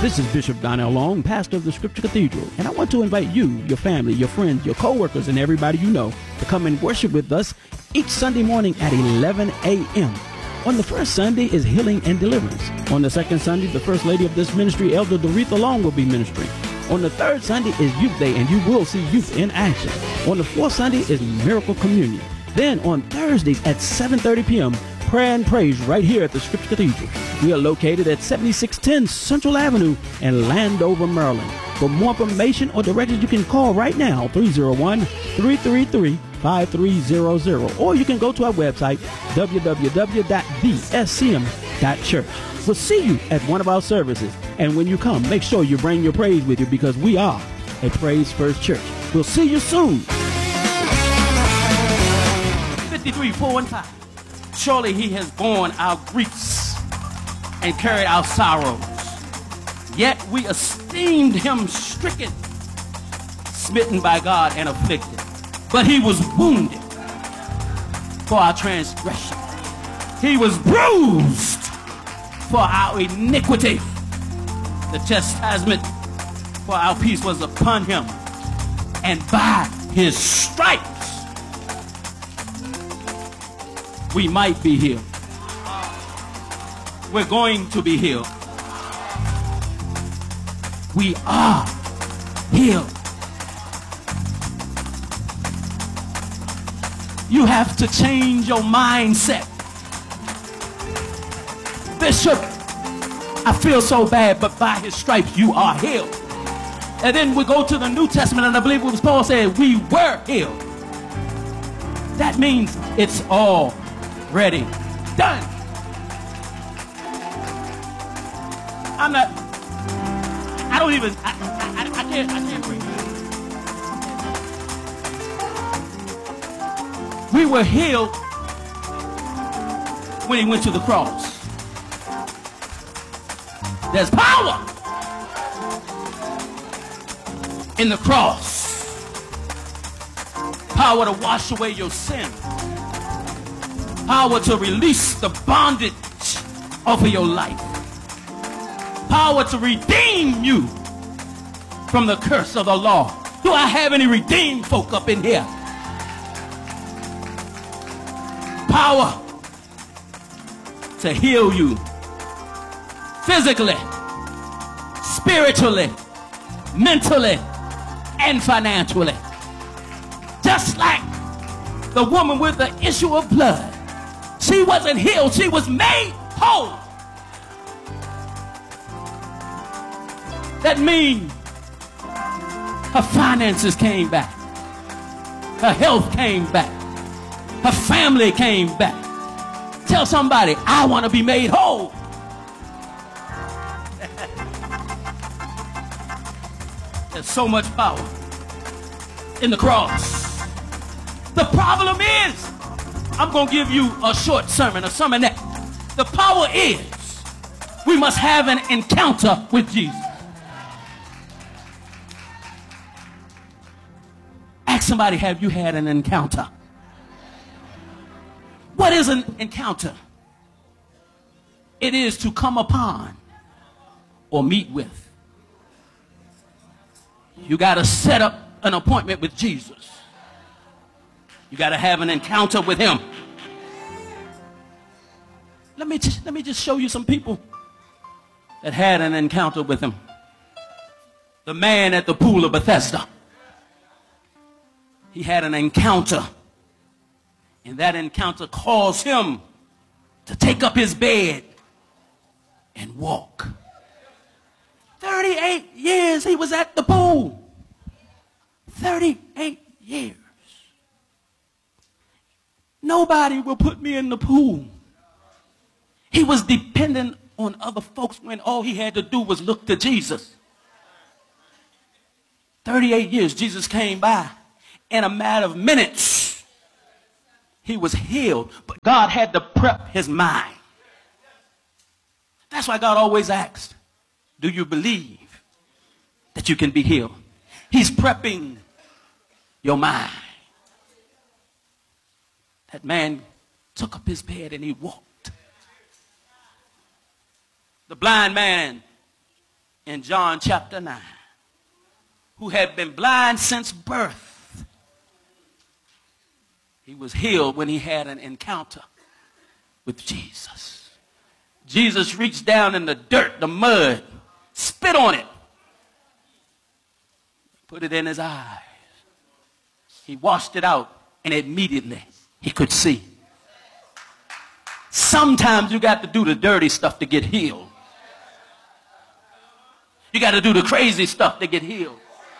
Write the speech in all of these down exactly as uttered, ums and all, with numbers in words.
This is Bishop Donnell Long, pastor of the Scripture Cathedral, and I want to invite you, your family, your friends, your co-workers, and everybody you know to come and worship with us each Sunday morning at eleven a.m. On the first Sunday is Healing and Deliverance. On the second Sunday, the First Lady of this ministry, Elder Doretha Long, will be ministering. On the third Sunday is Youth Day, and you will see youth in action. On the fourth Sunday is Miracle Communion. Then on Thursdays at seven thirty p.m., Prayer and Praise right here at the Scripture Cathedral. We are located at seventy-six ten Central Avenue in Landover, Maryland. For more information or directions, you can call right now, three oh one, three three three, five three zero zero. Or you can go to our website, w w w dot the s c m dot church. We'll see you at one of our services. And when you come, make sure you bring your praise with you, because we are a Praise First Church. We'll see you soon. fifty-three, four, and five. Surely he has borne our griefs and carried our sorrows. Yet we esteemed him stricken, smitten by God, and afflicted. But he was wounded for our transgression. He was bruised for our iniquity. The chastisement for our peace was upon him, and by his stripes we might be healed. We're going to be healed. We are healed. You have to change your mindset. Bishop, I feel so bad, but by his stripes you are healed. And then we go to the New Testament, and I believe it was Paul said we were healed. That means it's all ready, done. I'm not, I don't even, I, I, I can't, I can't breathe. We were healed when he went to the cross. There's power in the cross. Power to wash away your sin. Power to release the bondage off of your life. Power to redeem you from the curse of the law. Do I have any redeemed folk up in here? Power to heal you physically, spiritually, mentally, and financially. Just like the woman with the issue of blood. She wasn't healed, she was made whole. That means her finances came back. Her health came back. Her family came back. Tell somebody, I want to be made whole. There's so much power in the cross. The problem is, I'm going to give you a short sermon, a sermonette. The power is, we must have an encounter with Jesus. Ask somebody, have you had an encounter? What is an encounter? It is to come upon or meet with. You got to set up an appointment with Jesus. You got to have an encounter with him. Let me, just, let me just show you some people that had an encounter with him. The man at the pool of Bethesda. He had an encounter. And that encounter caused him to take up his bed and walk. thirty-eight years he was at the pool. thirty-eight years. Nobody will put me in the pool. He was dependent on other folks when all he had to do was look to Jesus. thirty-eight years, Jesus came by. In a matter of minutes, he was healed. But God had to prep his mind. That's why God always asked, do you believe that you can be healed? He's prepping your mind. That man took up his bed and he walked. The blind man in John chapter nine, who had been blind since birth. He was healed when he had an encounter with Jesus. Jesus reached down in the dirt, the mud, spit on it, put it in his eyes. He washed it out, and immediately he could see. Sometimes you got to do the dirty stuff to get healed. You got to do the crazy stuff to get healed.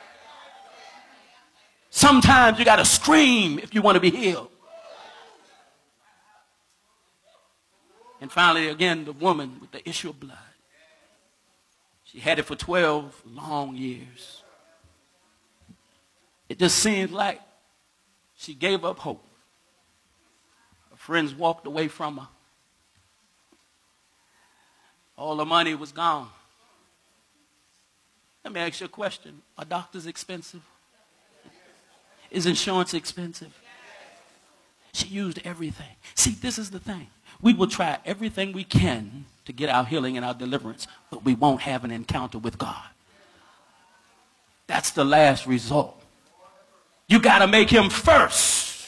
Sometimes you got to scream if you want to be healed. And finally, again, the woman with the issue of blood. She had it for twelve long years. It just seemed like she gave up hope. Her friends walked away from her. All the money was gone. Let me ask you a question. Are doctors expensive? Is insurance expensive? She used everything. See, this is the thing. We will try everything we can to get our healing and our deliverance, but we won't have an encounter with God. That's the last result. You got to make him first.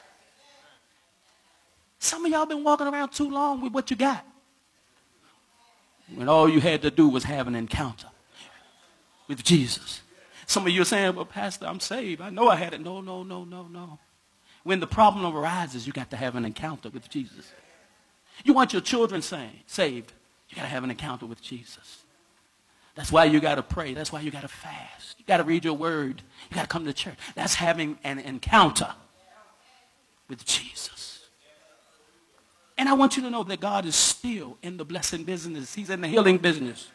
Some of y'all been walking around too long with what you got, when all you had to do was have an encounter with Jesus. Some of you are saying, well, Pastor, I'm saved. I know I had it. No, no, no, no, no. When the problem arises, you got to have an encounter with Jesus. You want your children saved, you got to have an encounter with Jesus. That's why you got to pray. That's why you got to fast. You got to read your word. You got to come to church. That's having an encounter with Jesus. And I want you to know that God is still in the blessing business. He's in the healing business.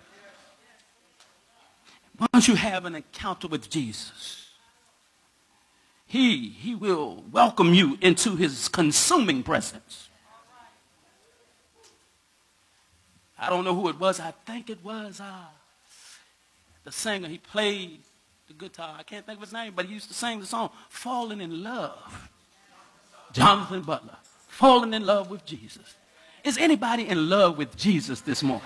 Once you have an encounter with Jesus, he, he will welcome you into his consuming presence. I don't know who it was. I think it was uh, the singer. He played the guitar. I can't think of his name, but he used to sing the song, Falling in Love. Jonathan Butler. Falling in love with Jesus. Is anybody in love with Jesus this morning?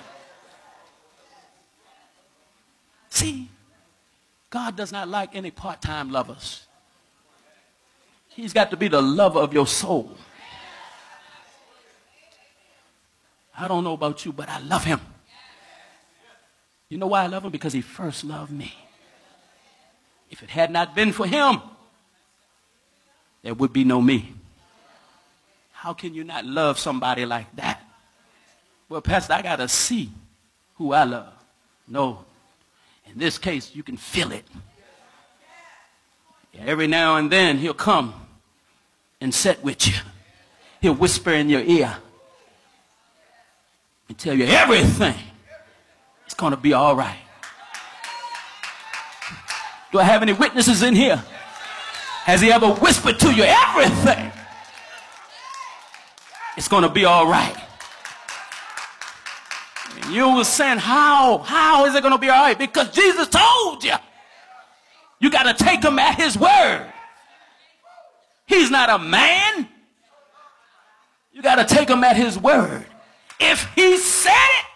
See, God does not like any part-time lovers. He's got to be the lover of your soul. I don't know about you, but I love him. You know why I love him? Because he first loved me. If it had not been for him, there would be no me. How can you not love somebody like that? Well, Pastor, I got to see who I love. No. In this case, you can feel it. Every now and then, he'll come and sit with you. He'll whisper in your ear and tell you everything. It's going to be all right. Do I have any witnesses in here? Has he ever whispered to you everything? It's going to be all right. And you were saying, how? How is it going to be all right? Because Jesus told you. You got to take him at his word. He's not a man. You got to take him at his word. If he said it,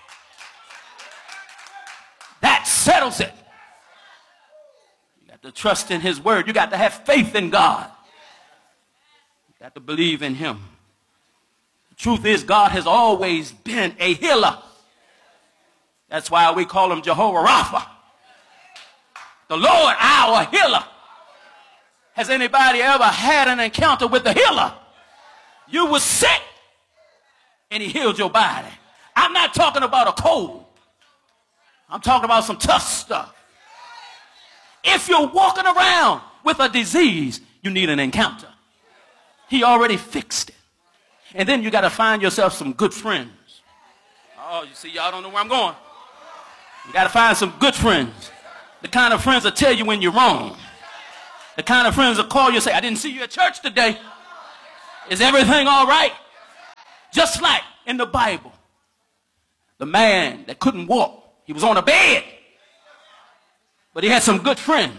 that settles it. You got to trust in his word. You got to have faith in God. You got to believe in him. The truth is, God has always been a healer. That's why we call him Jehovah Rapha. The Lord, our healer. Has anybody ever had an encounter with the healer? You were sick and he healed your body. I'm not talking about a cold. I'm talking about some tough stuff. If you're walking around with a disease, you need an encounter. He already fixed it. And then you got to find yourself some good friends. Oh, you see, y'all don't know where I'm going. You got to find some good friends. The kind of friends that tell you when you're wrong. The kind of friends that call you and say, I didn't see you at church today. Is everything all right? Just like in the Bible, the man that couldn't walk, he was on a bed, but he had some good friends.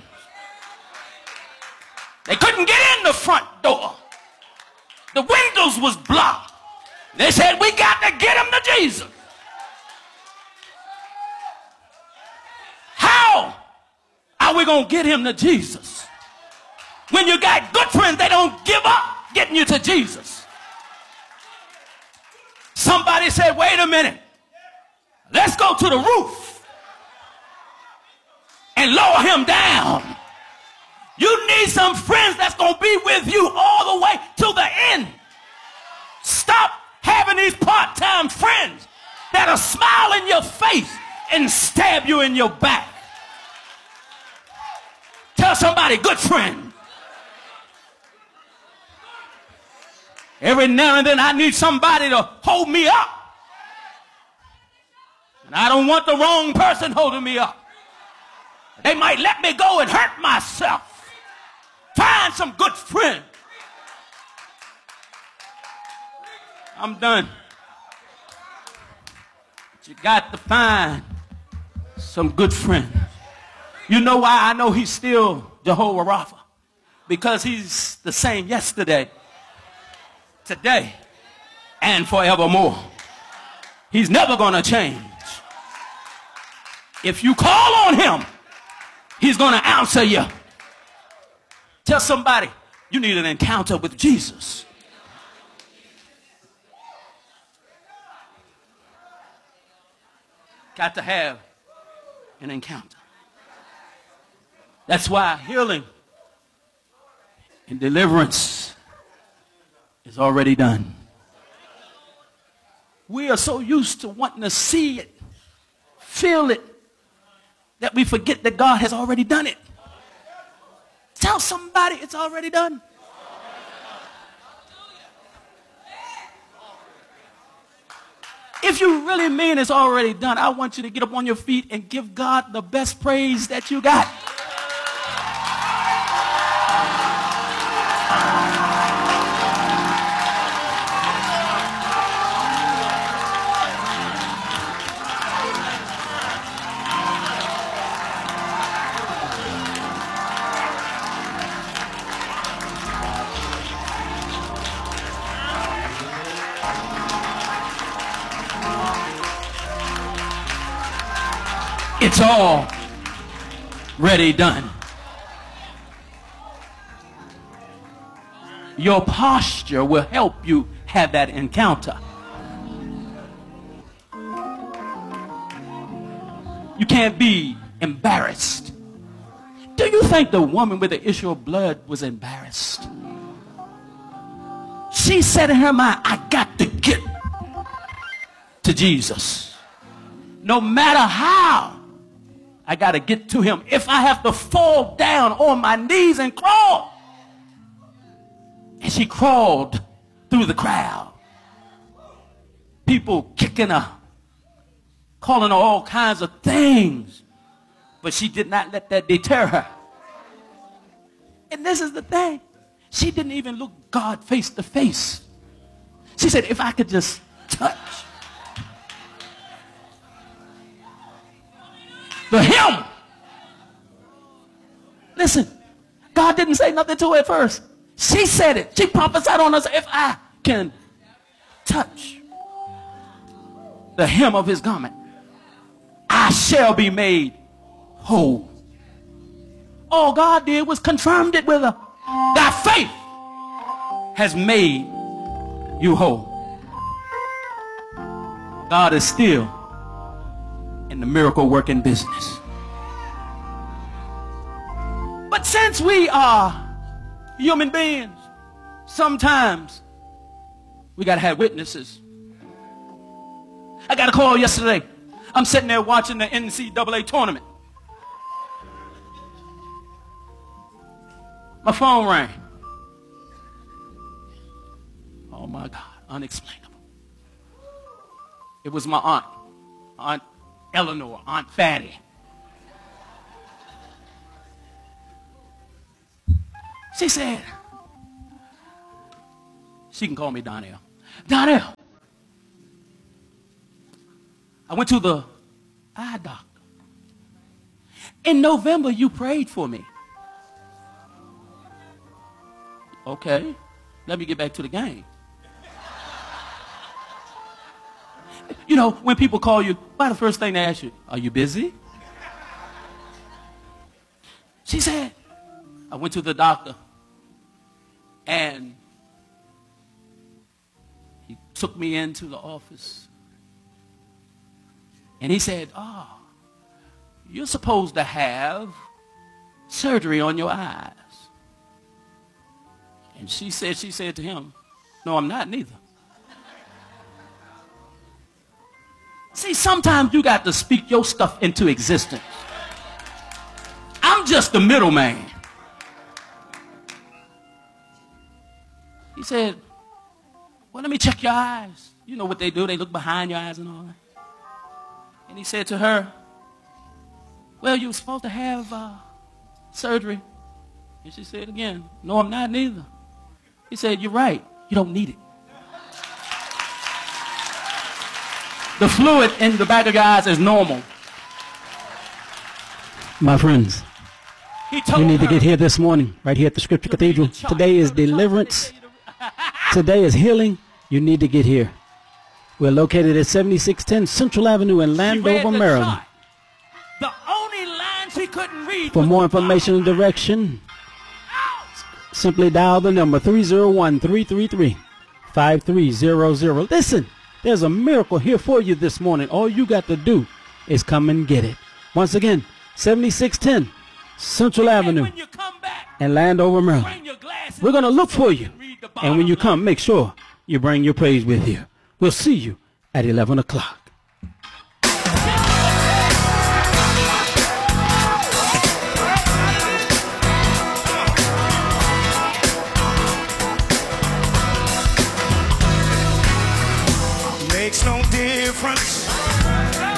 They couldn't get in the front door. The windows was blocked. They said, we got to get him to Jesus. How are we going to get him to Jesus? When you got good friends, they don't give up getting you to Jesus. Somebody said, wait a minute. Let's go to the roof and lower him down. You need some friends that's going to be with you all the way to the end. Stop having these part-time friends that'll smile in your face and stab you in your back. Tell somebody, good friend. Every now and then I need somebody to hold me up. And I don't want the wrong person holding me up. They might let me go and hurt myself. Find some good friends. I'm done. But you got to find some good friends. You know why I know he's still Jehovah Rapha? Because he's the same yesterday, today, and forevermore. He's never going to change. If you call on him, he's going to answer you. Tell somebody, you need an encounter with Jesus. Got to have an encounter. That's why healing and deliverance is already done. We are so used to wanting to see it, feel it, that we forget that God has already done it. Tell somebody it's already done. If you really mean it's already done, I want you to get up on your feet and give God the best praise that you got. It's all ready done. Your posture will help you have that encounter. You can't be embarrassed. Do you think the woman with the issue of blood was embarrassed? She said in her mind, I got to get to Jesus. No matter how, I got to get to him. If I have to fall down on my knees and crawl. And she crawled through the crowd. People kicking her, calling her all kinds of things. But she did not let that deter her. And this is the thing. She didn't even look God face to face. She said, if I could just touch the hem. Listen, God didn't say nothing to her at first. She said it. She prophesied on us, if I can touch the hem of his garment, I shall be made whole. All God did was confirmed it with her. Thy faith has made you whole. God is still in the miracle working business. But since we are human beings, sometimes we got to have witnesses. I got a call yesterday. I'm sitting there watching the N C double A tournament. My phone rang. Oh my God, unexplainable. It was my aunt, Aunt Eleanor, Aunt Fatty. She said, she can call me Donnell. Donnell, I went to the eye doctor. In November, you prayed for me. Okay, let me get back to the game. You know, when people call you, why the first thing they ask you, are you busy? She said, I went to the doctor, and he took me into the office. And he said, oh, you're supposed to have surgery on your eyes. And she said, she said to him, no, I'm not neither. See, sometimes you got to speak your stuff into existence. I'm just the middleman. He said, well, let me check your eyes. You know what they do. They look behind your eyes and all that. And he said to her, well, you were supposed to have uh, surgery. And she said again, no, I'm not neither. He said, you're right. You don't need it. The fluid in the back of your eyes is normal. My friends, you need to get here this morning, right here at the Scripture Cathedral. Today is deliverance. Today is healing. You need to get here. We're located at seventy-six ten Central Avenue in Landover, Maryland. The only line she couldn't read. For more information and direction, simply dial the number three oh one, three three three, five three zero zero. Listen, there's a miracle here for you this morning. All you got to do is come and get it. Once again, seventy-six ten Central Avenue in Landover, Maryland. We're going to look for you. And when you come, make sure you bring your praise with you. We'll see you at eleven o'clock.